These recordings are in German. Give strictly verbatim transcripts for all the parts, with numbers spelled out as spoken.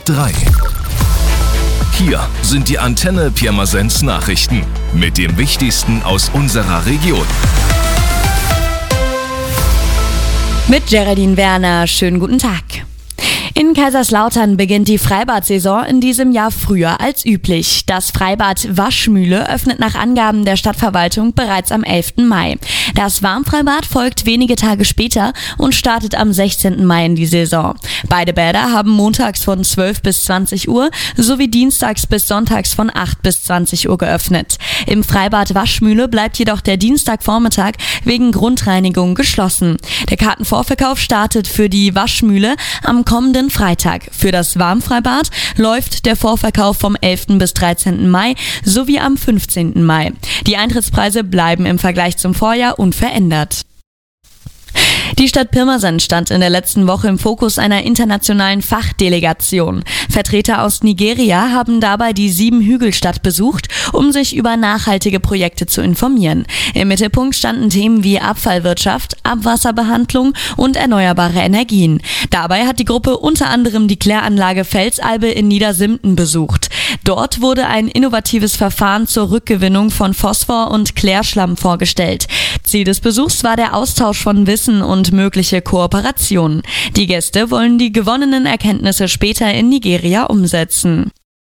drei. Hier sind die Antenne Pirmasens Nachrichten mit dem Wichtigsten aus unserer Region. Mit Geraldine Werner, schönen guten Tag. In Kaiserslautern beginnt die Freibad-Saison in diesem Jahr früher als üblich. Das Freibad Waschmühle öffnet nach Angaben der Stadtverwaltung bereits am elften Mai. Das Warmfreibad folgt wenige Tage später und startet am sechzehnten Mai in die Saison. Beide Bäder haben montags von zwölf bis zwanzig Uhr sowie dienstags bis sonntags von acht bis zwanzig Uhr geöffnet. Im Freibad Waschmühle bleibt jedoch der Dienstagvormittag wegen Grundreinigung geschlossen. Der Kartenvorverkauf startet für die Waschmühle am kommenden Freitag. Für das Warmfreibad läuft der Vorverkauf vom elften bis dreizehnten Mai sowie am fünfzehnten Mai. Die Eintrittspreise bleiben im Vergleich zum Vorjahr unverändert. Die Stadt Pirmasens stand in der letzten Woche im Fokus einer internationalen Fachdelegation. Vertreter aus Nigeria haben dabei die Siebenhügelstadt besucht, um sich über nachhaltige Projekte zu informieren. Im Mittelpunkt standen Themen wie Abfallwirtschaft, Abwasserbehandlung und erneuerbare Energien. Dabei hat die Gruppe unter anderem die Kläranlage Felsalbe in Niedersimten besucht. Dort wurde ein innovatives Verfahren zur Rückgewinnung von Phosphor und Klärschlamm vorgestellt. Ziel des Besuchs war der Austausch von Wissen und mögliche Kooperationen. Die Gäste wollen die gewonnenen Erkenntnisse später in Nigeria umsetzen.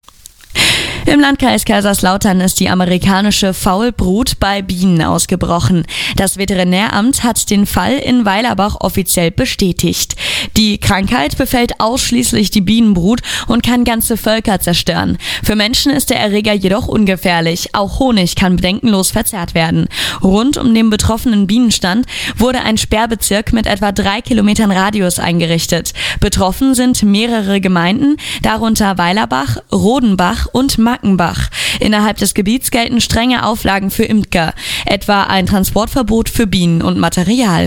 Im Landkreis Kaiserslautern ist die amerikanische Faulbrut bei Bienen ausgebrochen. Das Veterinäramt hat den Fall in Weilerbach offiziell bestätigt. Die Krankheit befällt ausschließlich die Bienenbrut und kann ganze Völker zerstören. Für Menschen ist der Erreger jedoch ungefährlich. Auch Honig kann bedenkenlos verzehrt werden. Rund um den betroffenen Bienenstand wurde ein Sperrbezirk mit etwa drei Kilometern Radius eingerichtet. Betroffen sind mehrere Gemeinden, darunter Weilerbach, Rodenbach und Mackenbach. Innerhalb des Gebiets gelten strenge Auflagen für Imker, etwa ein Transportverbot für Bienen und Material.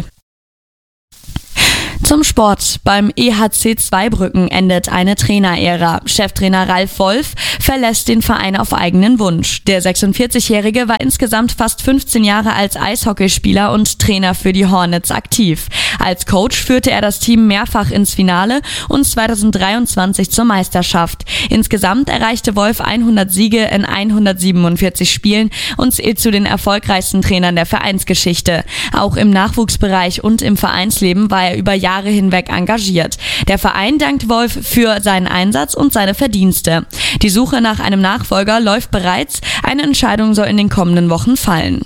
Zum Sport. Beim E H C Zweibrücken endet eine Trainerära. Cheftrainer Ralf Wolf verlässt den Verein auf eigenen Wunsch. Der sechsundvierzigjährige war insgesamt fast fünfzehn Jahre als Eishockeyspieler und Trainer für die Hornets aktiv. Als Coach führte er das Team mehrfach ins Finale und zweitausenddreiundzwanzig zur Meisterschaft. Insgesamt erreichte Wolf hundert Siege in hundertsiebenundvierzig Spielen und zählt zu den erfolgreichsten Trainern der Vereinsgeschichte. Auch im Nachwuchsbereich und im Vereinsleben war er über Jahre hinweg engagiert. Der Verein dankt Wolf für seinen Einsatz und seine Verdienste. Die Suche nach einem Nachfolger läuft bereits. Eine Entscheidung soll in den kommenden Wochen fallen.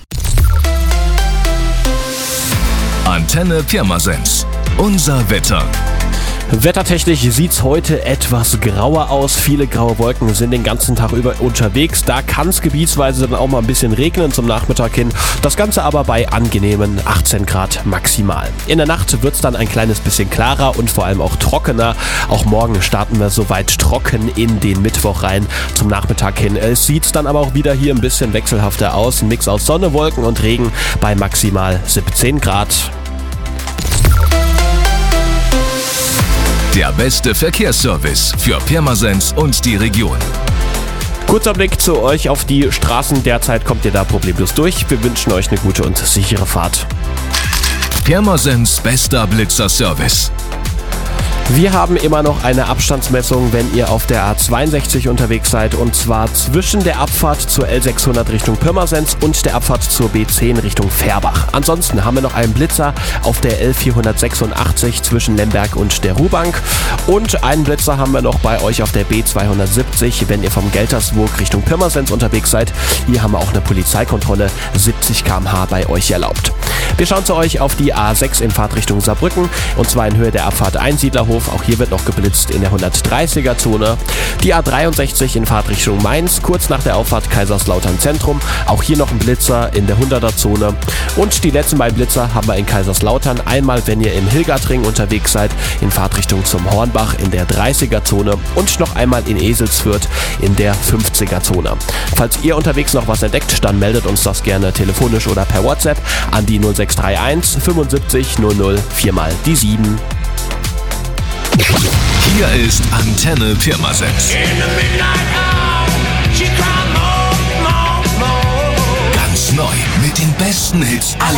Antenne Pirmasens. Unser Wetter. Wettertechnisch sieht's heute etwas grauer aus. Viele graue Wolken sind den ganzen Tag über unterwegs. Da kann es gebietsweise dann auch mal ein bisschen regnen zum Nachmittag hin. Das Ganze aber bei angenehmen achtzehn Grad maximal. In der Nacht wird's dann ein kleines bisschen klarer und vor allem auch trockener. Auch morgen starten wir soweit trocken in den Mittwoch rein zum Nachmittag hin. Es sieht dann aber auch wieder hier ein bisschen wechselhafter aus. Ein Mix aus Sonne, Wolken und Regen bei maximal siebzehn Grad. Der beste Verkehrsservice für Pirmasens und die Region. Kurzer Blick zu euch auf die Straßen. Derzeit kommt ihr da problemlos durch. Wir wünschen euch eine gute und sichere Fahrt. Pirmasens bester Blitzerservice. Wir haben immer noch eine Abstandsmessung, wenn ihr auf der A zweiundsechzig unterwegs seid, und zwar zwischen der Abfahrt zur L sechshundert Richtung Pirmasens und der Abfahrt zur B zehn Richtung Färbach. Ansonsten haben wir noch einen Blitzer auf der L vierhundertsechsundachtzig zwischen Lemberg und der Ruhbank und einen Blitzer haben wir noch bei euch auf der B zweihundertsiebzig, wenn ihr vom Geltersburg Richtung Pirmasens unterwegs seid. Hier haben wir auch eine Polizeikontrolle, siebzig Kilometer pro Stunde bei euch erlaubt. Wir schauen zu euch auf die A sechs in Fahrtrichtung Saarbrücken und zwar in Höhe der Abfahrt Einsiedlerhof. Auch hier wird noch geblitzt in der hundertdreißiger Zone. Die A dreiundsechzig in Fahrtrichtung Mainz, kurz nach der Auffahrt Kaiserslautern Zentrum. Auch hier noch ein Blitzer in der hunderter Zone. Und die letzten beiden Blitzer haben wir in Kaiserslautern. Einmal, wenn ihr im Hilgertring unterwegs seid, in Fahrtrichtung zum Hornbach in der dreißiger Zone. Und noch einmal in Eselsfürth in der fünfziger Zone. Falls ihr unterwegs noch was entdeckt, dann meldet uns das gerne telefonisch oder per WhatsApp an die null sechs drei eins fünfundsiebzig null null vier mal die sieben. Hier ist Antenne Pirmasens. Ganz neu mit den besten Hits aller